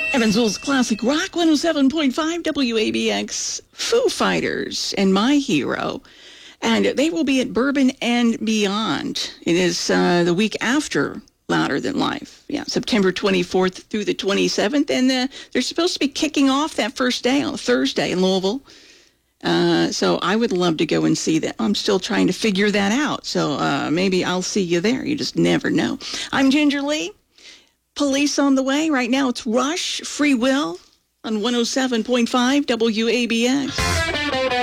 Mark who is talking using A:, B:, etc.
A: Evansville's Classic Rock 107.5 WABX, Foo Fighters, and My Hero. And they will be at Bourbon and Beyond. It is the week after Louder Than Life. Yeah, September 24th through the 27th. And they're supposed to be kicking off that first day on Thursday in Louisville. So I would love to go and see that. I'm still trying to figure that out. So maybe I'll see you there. You just never know. I'm Ginger Lee. Police on the way. Right now it's Rush, Free Will on 107.5 WABX.